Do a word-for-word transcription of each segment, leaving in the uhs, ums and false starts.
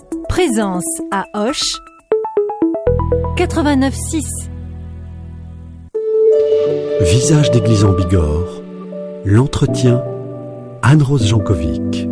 Présence à Auch quatre-vingt-neuf six. Visage d'église en Bigorre, l'entretien Anne-Rose Jankovic.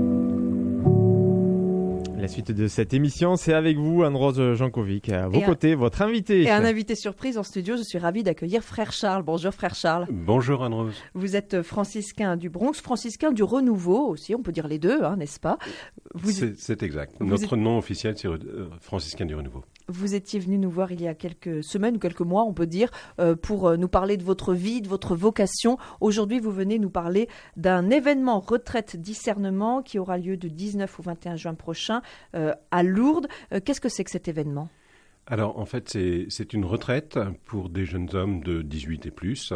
La suite de cette émission, c'est avec vous, Anne-Rose Jankovic. À vos et côtés, un... votre invité. Et un invité surprise en studio. Je suis ravie d'accueillir Frère Charles. Bonjour Frère Charles. Bonjour Anne-Rose. Vous êtes franciscain du Bronx, franciscain du Renouveau aussi, on peut dire les deux, hein, n'est-ce pas? Vous... C'est, c'est exact. Vous Notre êtes... nom officiel, c'est euh, franciscain du Renouveau. Vous étiez venu nous voir il y a quelques semaines ou quelques mois, on peut dire, euh, pour nous parler de votre vie, de votre vocation. Aujourd'hui, vous venez nous parler d'un événement retraite discernement qui aura lieu de dix-neuf au vingt et un juin prochain euh, à Lourdes. Euh, qu'est-ce que c'est que cet événement ? Alors, en fait, c'est, c'est une retraite pour des jeunes hommes de dix-huit et plus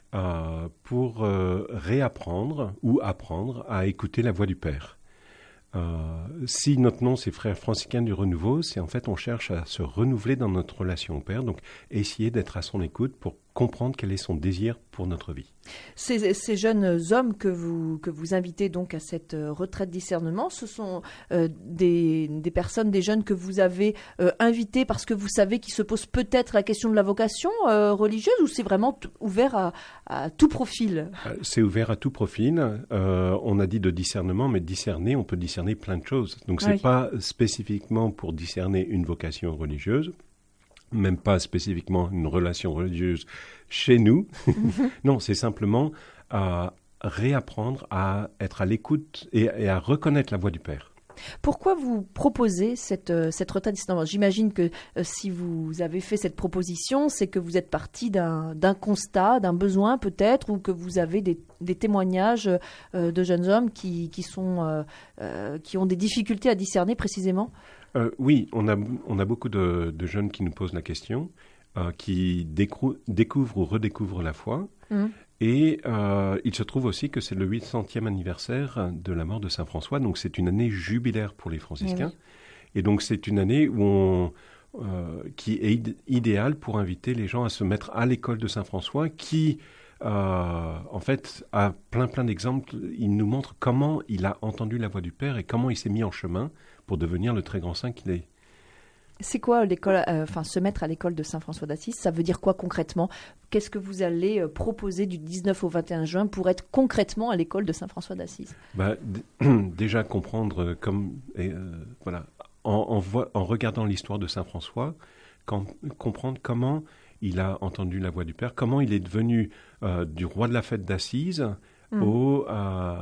euh, pour euh, réapprendre ou apprendre à écouter la voix du Père. Euh, si notre nom c'est Frères franciscains du Renouveau, c'est en fait on cherche à se renouveler dans notre relation au Père, donc essayer d'être à son écoute pour comprendre quel est son désir pour notre vie. Ces, ces jeunes hommes que vous, que vous invitez donc à cette retraite discernement, ce sont euh, des, des personnes, des jeunes que vous avez euh, invités parce que vous savez qu'ils se posent peut-être la question de la vocation euh, religieuse, ou c'est vraiment t- ouvert à, à tout profil ? C'est ouvert à tout profil. Euh, on a dit de discernement, mais discerner, on peut discerner plein de choses. Donc c'est oui. pas spécifiquement pour discerner une vocation religieuse, même pas spécifiquement une relation religieuse chez nous. Mm-hmm. Non, c'est simplement à réapprendre à être à l'écoute et, et à reconnaître la voix du Père. Pourquoi vous proposez cette, euh, cette retraite discernement ? J'imagine que euh, si vous avez fait cette proposition, c'est que vous êtes parti d'un, d'un constat, d'un besoin peut-être, ou que vous avez des, des témoignages euh, de jeunes hommes qui, qui, sont, euh, euh, qui ont des difficultés à discerner précisément ? Euh, oui, on a, on a beaucoup de, de jeunes qui nous posent la question, euh, qui décou- découvrent ou redécouvrent la foi. Mmh. Et euh, il se trouve aussi que c'est le huit centième anniversaire de la mort de Saint François, donc c'est une année jubilaire pour les franciscains. Oui. Et donc c'est une année où on, euh, qui est id- idéale pour inviter les gens à se mettre à l'école de Saint François, qui, euh, en fait, a plein plein d'exemples. Il nous montre comment il a entendu la voix du Père et comment il s'est mis en chemin pour devenir le très grand saint qu'il est. C'est quoi l'école, euh, enfin se mettre à l'école de Saint François d'Assise ? Ça veut dire quoi concrètement ? Qu'est-ce que vous allez euh, proposer du dix-neuf au vingt et un juin pour être concrètement à l'école de Saint François d'Assise ? Bah, d- déjà comprendre comme et, euh, voilà en, en, vo- en regardant l'histoire de Saint François, quand, comprendre comment il a entendu la voix du Père, comment il est devenu euh, du roi de la fête d'Assise mmh. au euh,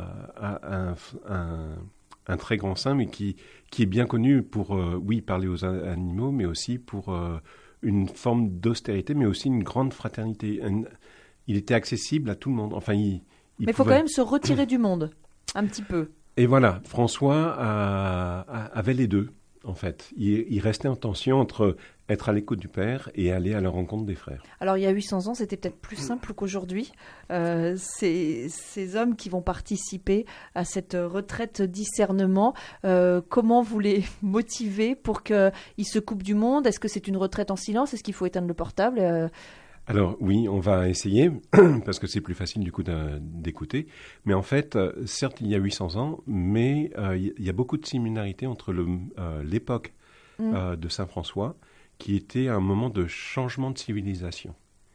à, un, un un très grand saint, mais qui, qui est bien connu pour, euh, oui, parler aux animaux, mais aussi pour euh, une forme d'austérité, mais aussi une grande fraternité. Un, il était accessible à tout le monde. Enfin, il, il mais il faut quand même se retirer du monde, un petit peu. Et voilà, François a, a, avait les deux, en fait. Il, il restait en tension entre être à l'écoute du Père et aller à la rencontre des frères. Alors, il y a huit cents ans, c'était peut-être plus simple qu'aujourd'hui. Euh, ces, ces hommes qui vont participer à cette retraite discernement, euh, comment vous les motivez pour qu'ils se coupent du monde ? Est-ce que c'est une retraite en silence ? Est-ce qu'il faut éteindre le portable ? euh... Alors oui, on va essayer, parce que c'est plus facile du coup d'écouter. Mais en fait, certes, il y a huit cents ans, mais euh, il y a beaucoup de similarités entre le, euh, l'époque mmh. euh, de Saint François, qui était un moment de changement de civilisation,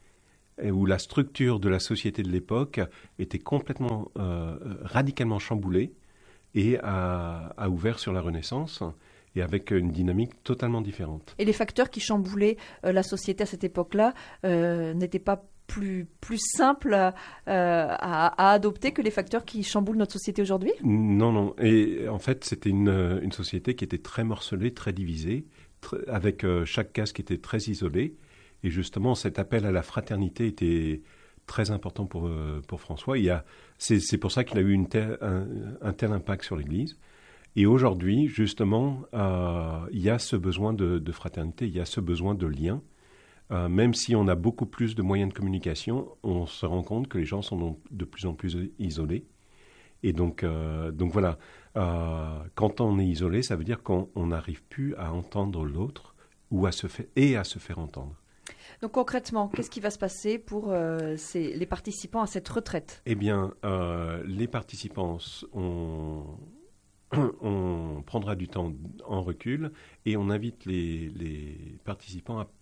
et où la structure de la société de l'époque était complètement, euh, radicalement chamboulée et a, a ouvert sur la Renaissance, et avec une dynamique totalement différente. Et les facteurs qui chamboulaient euh, la société à cette époque-là euh, n'étaient pas plus, plus simples euh, à, à adopter que les facteurs qui chamboulent notre société aujourd'hui ? Non, non. Et en fait, c'était une, une société qui était très morcelée, très divisée, avec euh, chaque case qui était très isolée. Et justement, cet appel à la fraternité était très important pour, euh, pour François. Il y a, c'est, c'est pour ça qu'il a eu une tel, un, un tel impact sur l'Église. Et aujourd'hui, justement, euh, il y a ce besoin de, de fraternité, il y a ce besoin de lien. Euh, même si on a beaucoup plus de moyens de communication, on se rend compte que les gens sont de plus en plus isolés. Et donc, euh, donc voilà, euh, quand on est isolé, ça veut dire qu'on n'arrive plus à entendre l'autre ou à se faire, et à se faire entendre. Donc concrètement, qu'est-ce qui va se passer pour euh, ces, les participants à cette retraite ? Eh bien, euh, les participants ont, on prendra du temps en recul et on invite les, les participants à,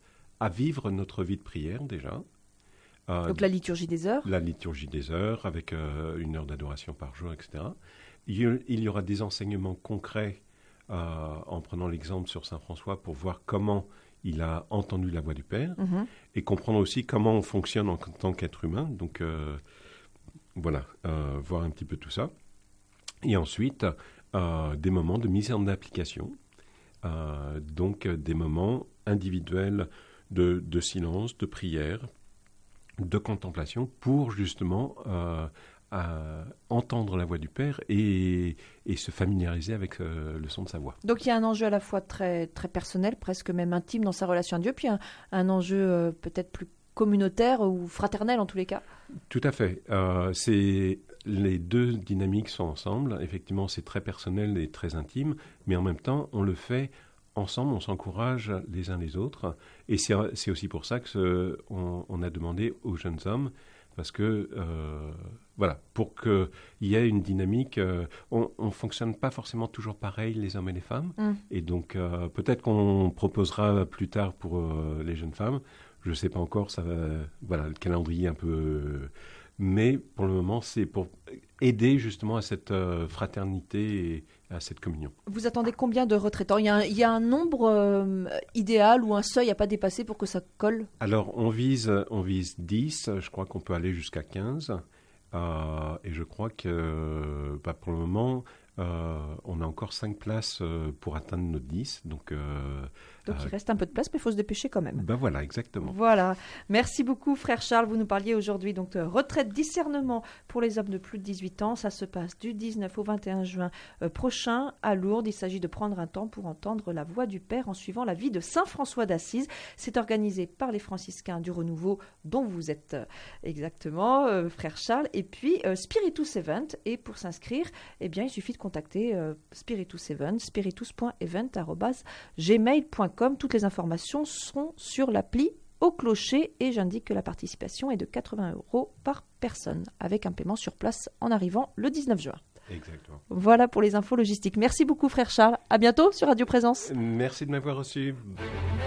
à vivre notre vie de prière déjà. Euh, Donc la liturgie des heures. La liturgie des heures avec euh, une heure d'adoration par jour, et cetera. Il, il y aura des enseignements concrets euh, en prenant l'exemple sur Saint François pour voir comment il a entendu la voix du Père Mm-hmm. et comprendre aussi comment on fonctionne en tant qu'être humain. Donc euh, voilà, euh, voir un petit peu tout ça. Et ensuite, euh, des moments de mise en application, euh, donc euh, des moments individuels de, de silence, de prière, de contemplation, pour justement euh, euh, entendre la voix du Père et, et se familiariser avec euh, le son de sa voix. Donc il y a un enjeu à la fois très, très personnel, presque même intime dans sa relation à Dieu, puis un, un enjeu euh, peut-être plus communautaire ou fraternel en tous les cas. Tout à fait. Euh, c'est, les deux dynamiques sont ensemble. Effectivement, c'est très personnel et très intime, mais en même temps, on le fait ensemble, on s'encourage les uns les autres. Et c'est, c'est aussi pour ça qu'on on a demandé aux jeunes hommes, parce que, euh, voilà, pour qu'il y ait une dynamique, euh, on ne fonctionne pas forcément toujours pareil, les hommes et les femmes. Mm. Et donc, euh, peut-être qu'on proposera plus tard pour euh, les jeunes femmes. Je ne sais pas encore, ça va, voilà, le calendrier un peu... Euh, mais pour le moment, c'est pour aider justement à cette euh, fraternité et à cette communion. Vous attendez combien de retraitants ? Il y a un, il y a un nombre euh, idéal ou un seuil à pas dépasser pour que ça colle ? Alors, on vise, on vise dix, je crois qu'on peut aller jusqu'à quinze. Euh, et je crois que bah, pour le moment, euh, on a encore cinq places euh, pour atteindre nos dix. Donc, euh, Donc euh, il reste un peu de place, mais il faut se dépêcher quand même. Ben voilà, exactement. Voilà. Merci beaucoup, frère Charles. Vous nous parliez aujourd'hui donc de retraite discernement pour les hommes de plus de dix-huit ans. Ça se passe du dix-neuf au vingt et un juin euh, prochain à Lourdes. Il s'agit de prendre un temps pour entendre la voix du Père en suivant la vie de Saint François d'Assise. C'est organisé par les franciscains du Renouveau, dont vous êtes euh, exactement, euh, frère Charles. Et puis euh, Spiritus Event. Et pour s'inscrire, eh bien, il suffit de contacter euh, Spiritus Event, spiritus point event arobase gmail point com. Toutes les informations seront sur l'appli Au Clocher et j'indique que la participation est de quatre-vingts euros par personne avec un paiement sur place en arrivant le dix-neuf juin. Exactement. Voilà pour les infos logistiques. Merci beaucoup frère Charles. À bientôt sur Radio Présence. Merci de m'avoir reçu.